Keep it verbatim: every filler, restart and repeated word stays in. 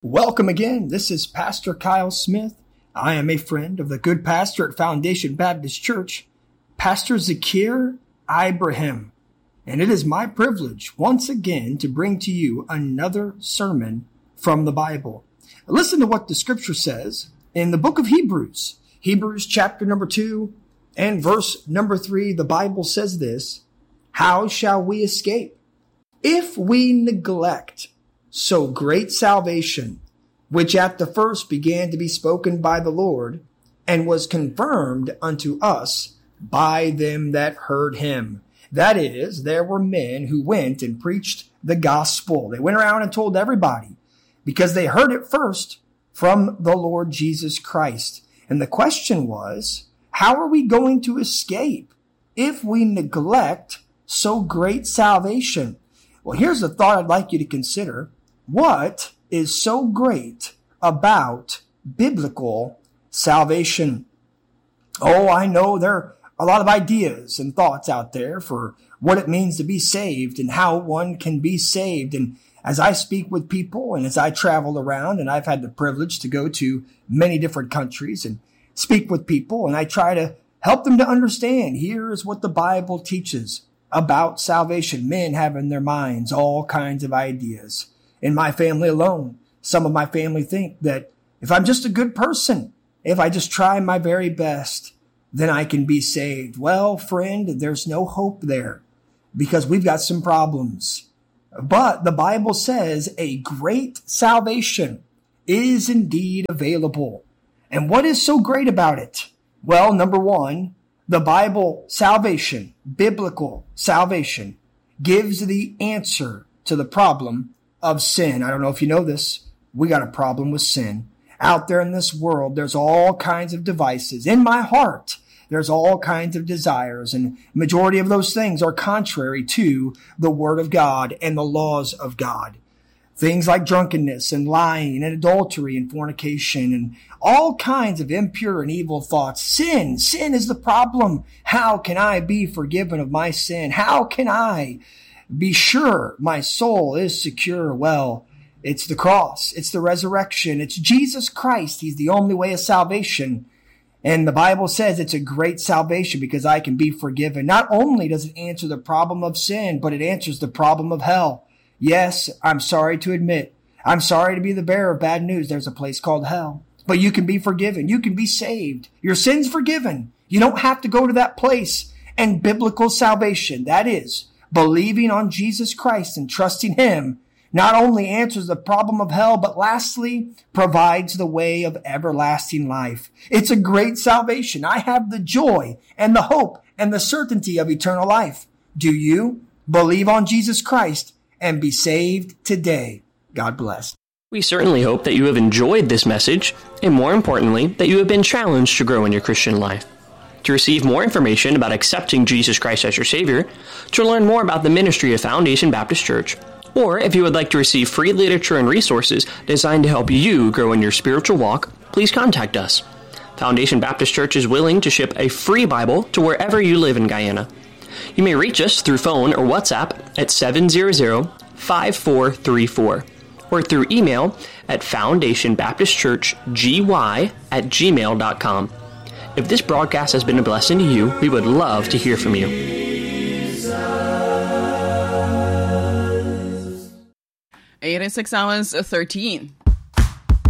Welcome again. This is Pastor Kyle Smith. I am a friend of the good pastor at Foundation Baptist Church, Pastor Zakir Ibrahim. And it is my privilege once again to bring to you another sermon from the Bible. Listen to what the scripture says in the book of Hebrews. Hebrews chapter number two and verse number three. The Bible says this: how shall we escape if we neglect so great salvation, which at the first began to be spoken by the Lord, and was confirmed unto us by them that heard him? That is, there were men who went and preached the gospel. They went around and told everybody because they heard it first from the Lord Jesus Christ. And the question was, how are we going to escape if we neglect so great salvation? Well, here's a thought I'd like you to consider. What is so great about biblical salvation? Oh, I know there are a lot of ideas and thoughts out there for what it means to be saved and how one can be saved. And as I speak with people and as I travel around, and I've had the privilege to go to many different countries and speak with people, and I try to help them to understand, here's what the Bible teaches about salvation. Men have in their minds all kinds of ideas. In my family alone, some of my family think that if I'm just a good person, if I just try my very best, then I can be saved. Well, friend, there's no hope there because we've got some problems. But the Bible says a great salvation is indeed available. And what is so great about it? Well, number one, the Bible salvation, biblical salvation, gives the answer to the problem of sin. I don't know if you know this. We got a problem with sin. Out there in this world, there's all kinds of devices. In my heart, there's all kinds of desires, and majority of those things are contrary to the Word of God and the laws of God. Things like drunkenness and lying and adultery and fornication and all kinds of impure and evil thoughts. Sin, sin is the problem. How can I be forgiven of my sin? How can I be sure my soul is secure? Well, it's the cross. It's the resurrection. It's Jesus Christ. He's the only way of salvation. And the Bible says it's a great salvation because I can be forgiven. Not only does it answer the problem of sin, but it answers the problem of hell. Yes, I'm sorry to admit, I'm sorry to be the bearer of bad news. There's a place called hell. But you can be forgiven. You can be saved. Your sin's forgiven. You don't have to go to that place. And biblical salvation, that is, believing on Jesus Christ and trusting him, not only answers the problem of hell, but lastly, provides the way of everlasting life. It's a great salvation. I have the joy and the hope and the certainty of eternal life. Do you believe on Jesus Christ and be saved today? God bless. We certainly hope that you have enjoyed this message, and more importantly, that you have been challenged to grow in your Christian life. To receive more information about accepting Jesus Christ as your Savior, to learn more about the ministry of Foundation Baptist Church, or if you would like to receive free literature and resources designed to help you grow in your spiritual walk, please contact us. Foundation Baptist Church is willing to ship a free Bible to wherever you live in Guyana. You may reach us through phone or WhatsApp at seven hundred, five four three four, or through email at foundationbaptistchurchgy at gmail dot com. If this broadcast has been a blessing to you, we would love to hear from you. eighty-six hours thirteen.